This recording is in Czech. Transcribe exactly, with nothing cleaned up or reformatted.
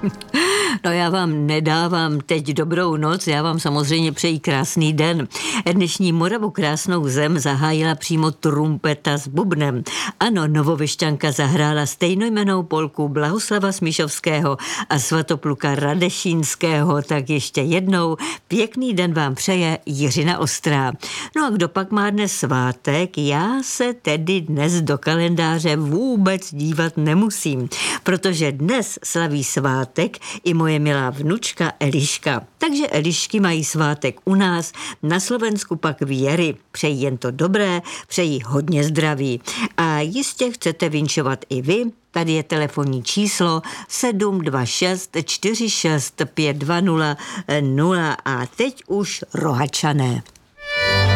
No já vám nedávám teď dobrou noc, já vám samozřejmě přeji krásný den. Dnešní Moravu krásnou zem zahájila přímo trumpeta s bubnem. Ano, Novovyšťanka zahrála stejnojmennou polku Blahoslava Smíšovského a Svatopluka Radešínského, tak ještě jednou pěkný den vám přeje Jiřina Ostrá. No a kdo pak má dnes svátek, já se tedy dnes do kalendáře vůbec dívat nemusím, protože dnes slaví svátek i moje milá vnučka Eliška. Takže Elišky mají svátek u nás, na Slovensku pak Věry. Přeji jen to dobré, přeji hodně zdraví. A jistě chcete vinšovat i vy, tady je telefonní číslo sedm dva šest čtyři šest pět dva nula nula a teď už Rohačané.